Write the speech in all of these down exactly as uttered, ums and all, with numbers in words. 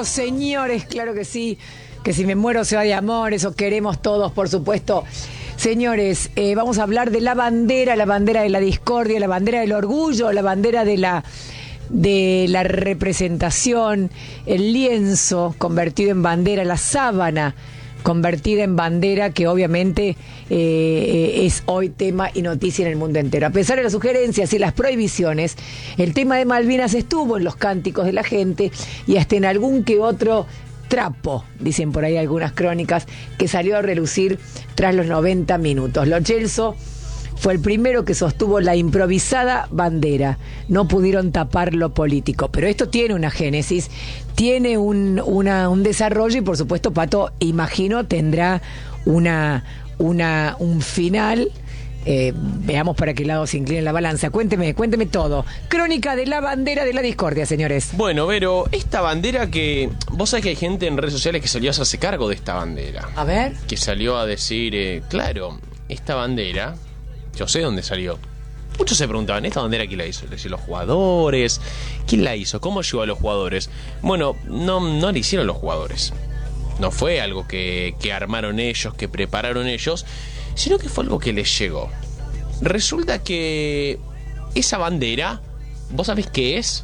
eso, señores, claro que sí. Que si me muero se va de amor, eso queremos todos, por supuesto. Señores, eh, vamos a hablar de la bandera, la bandera de la discordia, la bandera del orgullo, la bandera de la, de la representación, el lienzo convertido en bandera, la sábana convertida en bandera, que obviamente eh, es hoy tema y noticia en el mundo entero. A pesar de las sugerencias y las prohibiciones, el tema de Malvinas estuvo en los cánticos de la gente y hasta en algún que otro trapo, dicen por ahí algunas crónicas, que salió a relucir tras los noventa minutos. Lo Celso fue el primero que sostuvo la improvisada bandera. No pudieron tapar lo político, pero esto tiene una génesis, tiene un, una, un desarrollo y por supuesto, Pato, imagino, tendrá una, una, un final. Eh, veamos para qué lado se inclina la balanza. Cuénteme, cuénteme todo. Crónica de la bandera de la discordia, señores. Bueno, Vero, esta bandera que... Vos sabés que hay gente en redes sociales que salió a hacerse cargo de esta bandera. A ver. Que salió a decir, eh, claro, esta bandera, yo sé dónde salió. Muchos se preguntaban, ¿esta bandera quién la hizo? ¿La hicieron los jugadores? ¿Quién la hizo? ¿Cómo llegó a los jugadores? Bueno, no, no la hicieron los jugadores. No fue algo que, que armaron ellos, que prepararon ellos, sino que fue algo que les llegó. Resulta que esa bandera, ¿vos sabés qué es?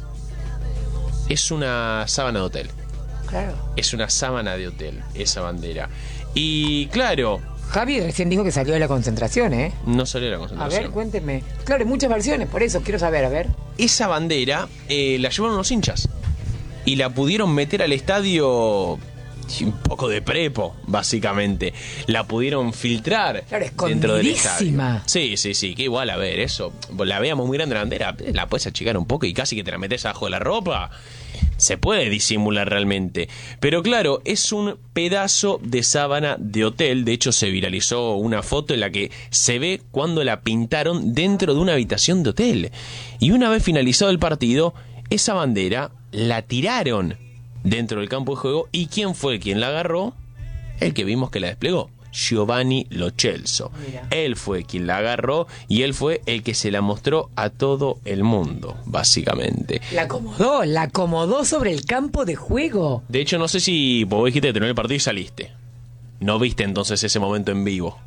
Es una sábana de hotel. Claro. Es una sábana de hotel, esa bandera. Y claro... Javi recién dijo que salió de la concentración, ¿eh? No salió de la concentración. A ver, cuénteme. Claro, hay muchas versiones, por eso quiero saber, a ver. Esa bandera eh, la llevaron los hinchas y la pudieron meter al estadio... un poco de prepo, básicamente. La pudieron filtrar, claro, dentro del estadio. Sí, sí, sí, que igual, a ver, eso, la veíamos muy grande la bandera, la puedes achicar un poco y casi que te la metes abajo de la ropa. Se puede disimular realmente. Pero claro, es un pedazo de sábana de hotel. De hecho, se viralizó una foto en la que se ve cuando la pintaron dentro de una habitación de hotel. Y una vez finalizado el partido, esa bandera la tiraron dentro del campo de juego. ¿Y quién fue quien la agarró? El que vimos que la desplegó, Giovanni Lo Celso. Mira. Él fue quien la agarró y él fue el que se la mostró a todo el mundo, básicamente. La acomodó, la acomodó sobre el campo de juego. De hecho, no sé si vos dijiste que terminó el partido y saliste. ¿No viste entonces ese momento en vivo?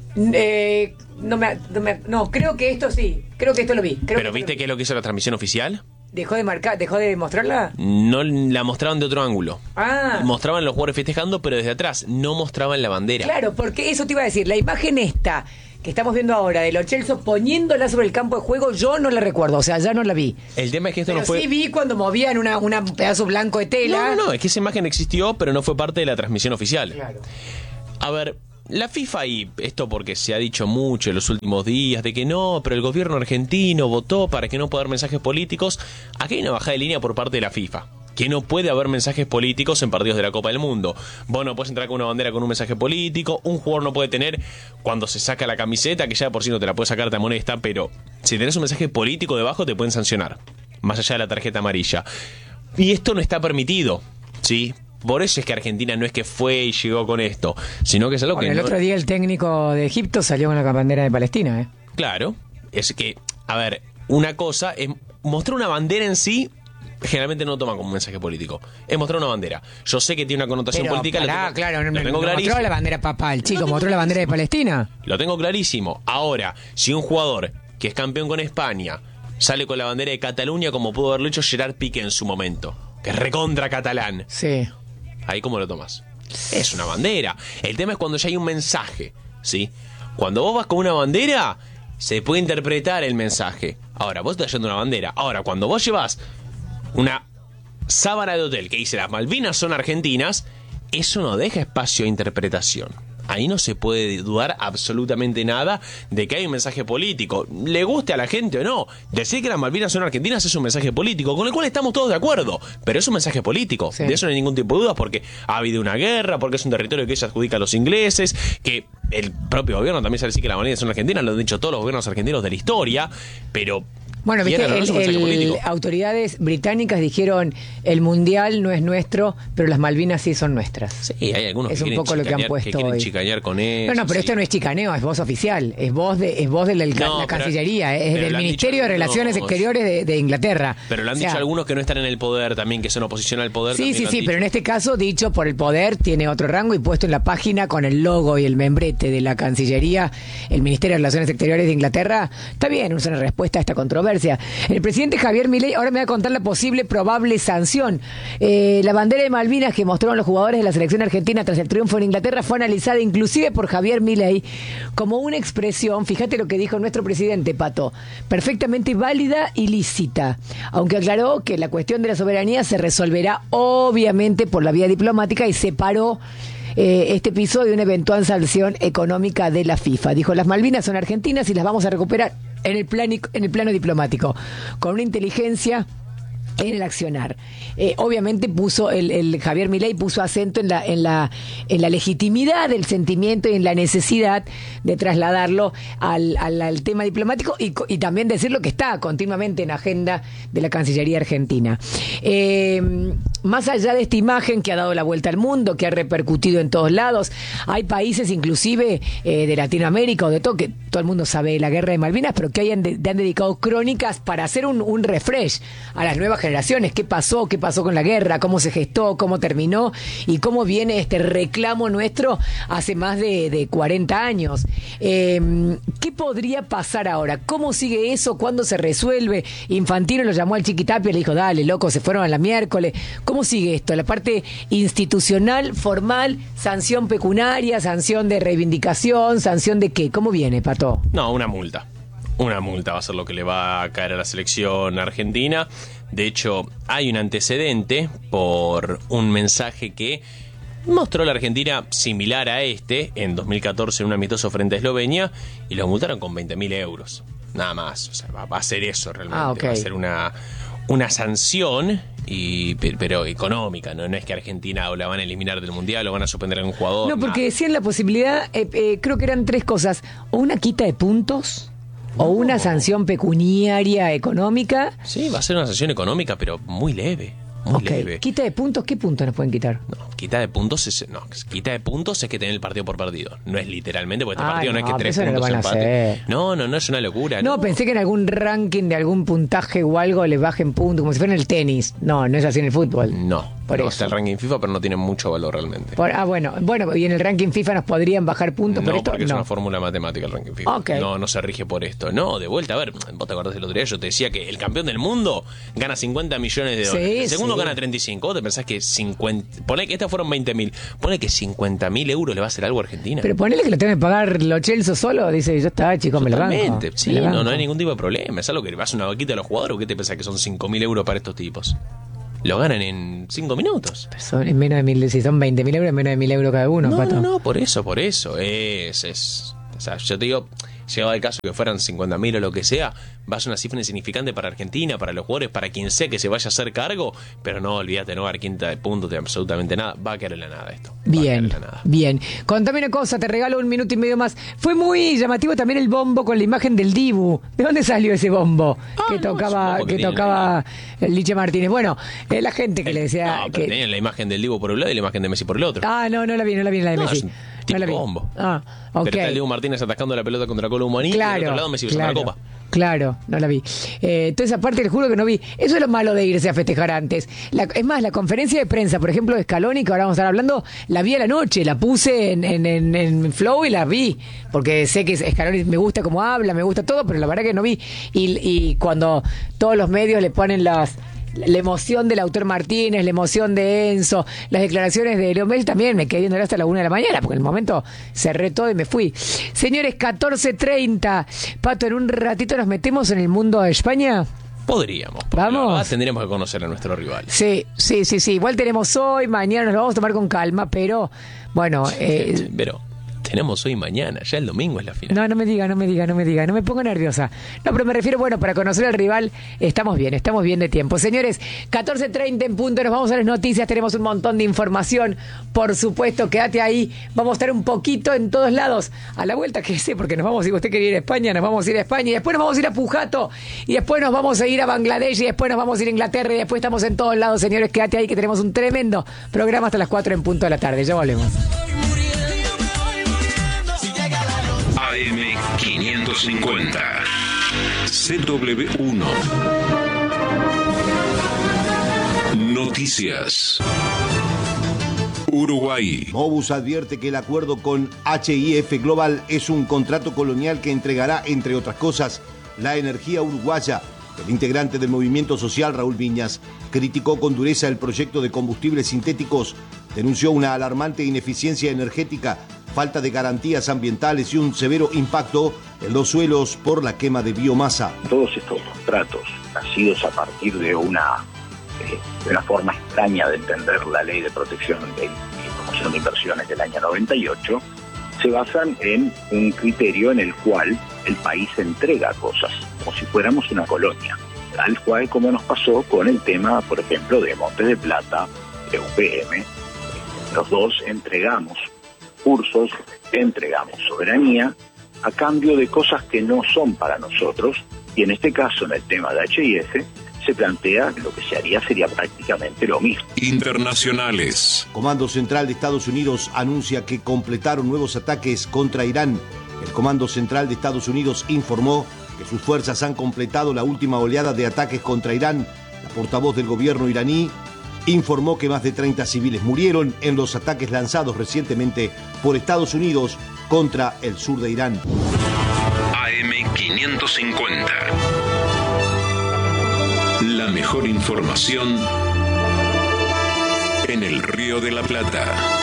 Eh, no, me, no, me, no, creo que esto sí. Creo que esto lo vi. Creo ¿Pero que viste qué es lo que hizo la transmisión oficial? ¿Dejó de marcar, dejó de mostrarla? No, la mostraban de otro ángulo. Ah. Mostraban los jugadores festejando, pero desde atrás. No mostraban la bandera. Claro, porque eso te iba a decir. La imagen esta que estamos viendo ahora de Lo Celso poniéndola sobre el campo de juego, yo no la recuerdo. O sea, ya no la vi. El tema es que esto pero no fue... sí vi cuando movían una, una pedazo blanco de tela. No, no, no. Es que esa imagen existió, pero no fue parte de la transmisión oficial. Claro. A ver... La FIFA, y esto porque se ha dicho mucho en los últimos días, de que no, pero el gobierno argentino votó para que no pueda haber mensajes políticos. Aquí hay una bajada de línea por parte de la FIFA, que no puede haber mensajes políticos en partidos de la Copa del Mundo. Vos no podés entrar con una bandera con un mensaje político, un jugador no puede tener, cuando se saca la camiseta, que ya por sí no te la puedes sacar, te amonesta, pero si tenés un mensaje político debajo te pueden sancionar, más allá de la tarjeta amarilla. Y esto no está permitido, ¿sí? Por eso es que Argentina no es que fue y llegó con esto, sino que es algo bueno, que... el no... otro día el técnico de Egipto salió con la bandera de Palestina, ¿eh? Claro, es que, a ver, una cosa es mostrar una bandera en sí, generalmente no toma como un mensaje político. Es mostrar una bandera. Yo sé que tiene una connotación pero, política. Pará, lo tengo, claro, lo no, tengo no clarísimo. mostró la bandera papal, chico, mostró la bandera de Palestina. Lo tengo clarísimo. Ahora, si un jugador que es campeón con España sale con la bandera de Cataluña, como pudo haberlo hecho Gerard Piqué en su momento, que es recontra catalán. Sí. Ahí, ¿cómo lo tomas? Es una bandera. El tema es cuando ya hay un mensaje, ¿sí? Cuando vos vas con una bandera, se puede interpretar el mensaje. Ahora, vos estás yendo una bandera. Ahora, cuando vos llevas una sábana de hotel que dice las Malvinas son argentinas, eso no deja espacio a interpretación. Ahí no se puede dudar absolutamente nada de que hay un mensaje político. Le guste a la gente o no, decir que las Malvinas son argentinas es un mensaje político, con el cual estamos todos de acuerdo, pero es un mensaje político. Sí. De eso no hay ningún tipo de dudas, porque ha habido una guerra, porque es un territorio que se adjudica a los ingleses, que el propio gobierno también sabe decir que las Malvinas son argentinas, lo han dicho todos los gobiernos argentinos de la historia, pero Bueno, viste, el, el, autoridades británicas dijeron el mundial no es nuestro, pero las Malvinas sí son nuestras. Sí, hay algunos es que un poco lo que han puesto que quieren hoy. chicanear con eso. No, no, pero sí. esto no es chicaneo, es voz oficial, es voz de, es voz de la, no, la pero, Cancillería, es del Ministerio de Relaciones algunos, Exteriores de, de Inglaterra. Pero lo han o sea, dicho algunos que no están en el poder también, que son oposición al poder. Sí, sí, sí, pero en este caso, dicho por el poder, tiene otro rango y puesto en la página con el logo y el membrete de la Cancillería, el Ministerio de Relaciones Exteriores de Inglaterra. Está bien, es una respuesta a esta controversia. El presidente Javier Milei ahora me va a contar la posible probable sanción. Eh, la bandera de Malvinas que mostraron los jugadores de la selección argentina tras el triunfo en Inglaterra fue analizada inclusive por Javier Milei como una expresión, fíjate lo que dijo nuestro presidente, Pato, perfectamente válida y lícita, aunque aclaró que la cuestión de la soberanía se resolverá obviamente por la vía diplomática y separó Eh, este episodio de una eventual sanción económica de la FIFA. Dijo, las Malvinas son argentinas y las vamos a recuperar en el plano, en el plano diplomático, con una inteligencia en el accionar. Eh, obviamente puso el, el Javier Milei puso acento en la, en la en la legitimidad del sentimiento y en la necesidad de trasladarlo al, al, al tema diplomático y, y también decirlo que está continuamente en agenda de la Cancillería Argentina. Eh, más allá de esta imagen que ha dado la vuelta al mundo, que ha repercutido en todos lados, hay países inclusive eh, de Latinoamérica o de todo, que todo el mundo sabe de la guerra de Malvinas, pero que hayan de, han dedicado crónicas para hacer un, un refresh a las nuevas generaciones. ¿Qué pasó? ¿Qué pasó con la guerra? ¿Cómo se gestó? ¿Cómo terminó? ¿Y cómo viene este reclamo nuestro hace más de, de cuarenta años? Eh, ¿Qué podría pasar ahora? ¿Cómo sigue eso? ¿Cuándo se resuelve? Infantino lo llamó al Chiquitapia y le dijo, dale, loco, se fueron a la miércoles. ¿Cómo sigue esto? La parte institucional, formal, sanción pecuniaria, sanción de reivindicación, sanción de qué? ¿Cómo viene, Pato? No, una multa. Una multa va a ser lo que le va a caer a la selección argentina. De hecho, hay un antecedente por un mensaje que mostró la Argentina similar a este en dos mil catorce en un amistoso frente a Eslovenia y lo multaron con veinte mil euros. Nada más. O sea, va, va a ser eso realmente. Ah, okay. Va a ser una, una sanción, y, pero económica, ¿no? No es que Argentina o la van a eliminar del Mundial o van a suspender a algún jugador. No, porque nada. decían la posibilidad, eh, eh, creo que eran tres cosas. O una quita de puntos. No. O una sanción pecuniaria económica. Sí, va a ser una sanción económica, pero muy leve. Muy okay. leve. ¿Quita de puntos? ¿Qué puntos nos pueden quitar? No, quita de puntos es, no, quita de puntos es que tener el partido por partido. No es literalmente, porque este Ay, partido no, no es que tres no puntos empate. No, no, no es una locura. No, no, pensé que en algún ranking de algún puntaje o algo le bajen puntos, como si fuera en el tenis. No, no es así en el fútbol. No. Por no, eso. Está el ranking FIFA, pero no tiene mucho valor realmente. Por, ah, bueno, bueno, y en el ranking FIFA nos podrían bajar puntos no, por esto. Porque no, es una fórmula matemática el ranking FIFA. Okay. No, no se rige por esto. No, de vuelta, a ver, vos te acordás del otro día, yo te decía que el campeón del mundo gana cincuenta millones de dólares. Sí, el segundo sí. gana treinta y cinco. ¿Vos te pensás que cincuenta? Ponle que estas fueron veinte mil. Ponle que cincuenta mil euros le va a hacer algo a Argentina. Pero ponele que lo tenga que pagar los Chelsea solo. Dice, ya está, chicos, me lo banco. Totalmente. Sí, me no, no hay ningún tipo de problema. Es algo que vas a una vaquita a los jugadores. ¿O qué te pensás que son cinco mil euros para estos tipos? Lo ganan en cinco minutos. Son en menos de mil, si son veinte mil euros, en menos de mil euros cada uno. No, Pato. no, no, por eso, por eso. Es, es, o sea, yo te digo, llegado el caso que fueran cincuenta mil o lo que sea, va a ser una cifra insignificante para Argentina, para los jugadores, para quien sea que se vaya a hacer cargo, pero no, olvídate, no va a dar quinta de puntos de absolutamente nada. Va a quedar en la nada esto. Bien, la nada. bien. Contame una cosa, te regalo un minuto y medio más. Fue muy llamativo también el bombo con la imagen del Dibu. ¿De dónde salió ese bombo? Ah, que no, tocaba que, que tocaba el Liche Martínez. Bueno, eh, la gente que el, le decía... No, que tenían la imagen del Dibu por un lado y la imagen de Messi por el otro. Ah, no, no la vi, no la vi en la de no, Messi. Es un tipo no la vi. bombo. Ah, ok. Pero está el Dibu Martínez atascando la pelota contra Colo Humaní claro, y del otro lado Messi claro, besando la copa. Claro, no la vi. Eh, entonces, aparte, les juro que no vi. Eso es lo malo de irse a festejar antes. La, es más, la conferencia de prensa, por ejemplo, de Scaloni, que ahora vamos a estar hablando, la vi a la noche, la puse en, en, en, en Flow y la vi. Porque sé que Scaloni me gusta cómo habla, me gusta todo, pero la verdad que no vi. Y, y cuando todos los medios le ponen las... la emoción del autor Martínez, la emoción de Enzo, las declaraciones de Leo Messi, también me quedé viendo hasta la una de la mañana, porque en el momento cerré todo y me fui. Señores, catorce treinta. Pato, en un ratito nos metemos en el mundo de España. Podríamos. Vamos. Verdad, tendríamos que conocer a nuestro rival. Sí, sí, sí, sí. Igual tenemos hoy, mañana nos lo vamos a tomar con calma, pero bueno. Eh, sí, pero tenemos hoy y mañana. Ya el domingo es la final. No, no me diga, no me diga, no me diga. No me pongo nerviosa. No, pero me refiero, bueno, para conocer al rival estamos bien, estamos bien de tiempo. Señores, catorce treinta en punto, nos vamos a las noticias. Tenemos un montón de información. Por supuesto, quédate ahí. Vamos a estar un poquito en todos lados. A la vuelta, que sé, porque nos vamos, si usted quiere ir a España, nos vamos a ir a España. Y después nos vamos a ir a Pujato. Y después nos vamos a ir a Bangladesh. Y después nos vamos a ir a Inglaterra. Y después estamos en todos lados, señores. Quédate ahí que tenemos un tremendo programa hasta las cuatro en punto de la tarde. Ya volvemos. A M quinientos cincuenta C W uno Noticias. Uruguay. Mobus advierte que el acuerdo con H I F Global es un contrato colonial que entregará, entre otras cosas, la energía uruguaya. El integrante del movimiento social, Raúl Viñas, criticó con dureza el proyecto de combustibles sintéticos, denunció una alarmante ineficiencia energética, falta de garantías ambientales y un severo impacto en los suelos por la quema de biomasa. Todos estos contratos, nacidos a partir de una, eh, de una forma extraña de entender la Ley de Protección de, y Promoción de Inversiones del año noventa y ocho, se basan en un criterio en el cual el país entrega cosas, como si fuéramos una colonia, tal cual como nos pasó con el tema, por ejemplo, de Montes de Plata, de U P M. Los dos entregamos cursos, entregamos soberanía a cambio de cosas que no son para nosotros, y en este caso, en el tema de H I F, se plantea que lo que se haría sería prácticamente lo mismo. Internacionales. Comando Central de Estados Unidos anuncia que completaron nuevos ataques contra Irán. El Comando Central de Estados Unidos informó que sus fuerzas han completado la última oleada de ataques contra Irán. La portavoz del gobierno iraní informó que más de treinta civiles murieron en los ataques lanzados recientemente por Estados Unidos contra el sur de Irán. A M quinientos cincuenta. La mejor información en el Río de la Plata.